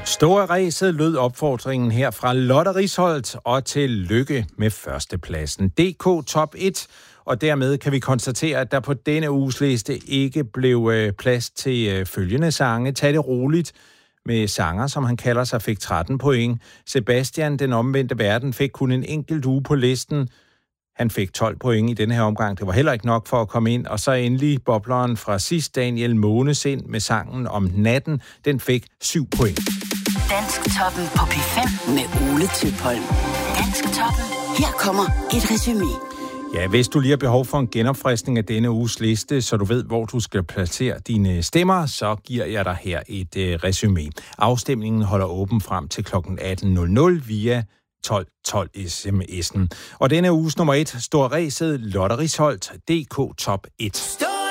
Store ræset lød opfordringen her fra Lotte Risholt, og til lykke med førstepladsen. DK Top 1, og dermed kan vi konstatere, at der på denne uges liste ikke blev plads til følgende sange. Tag det roligt med sanger, som han kalder sig, fik 13 point. Sebastian, den omvendte verden, fik kun en enkelt uge på listen. Han fik 12 point i denne her omgang. Det var heller ikke nok for at komme ind. Og så endelig bobleren fra sidst, Daniel Månes, ind med sangen om natten. Den fik 7 point. Dansktoppen på P5 med Ole Tøpholm. Dansktoppen. Her kommer et resumé. Ja, hvis du lige har behov for en genopfriskning af denne uges liste, så du ved, hvor du skal placere dine stemmer, så giver jeg dig her et resumé. Afstemningen holder åben frem til kl. 18.00 via 1212 sms'en. Og denne uges nummer 1 står ræset Lotte Risholt, DK Top 1.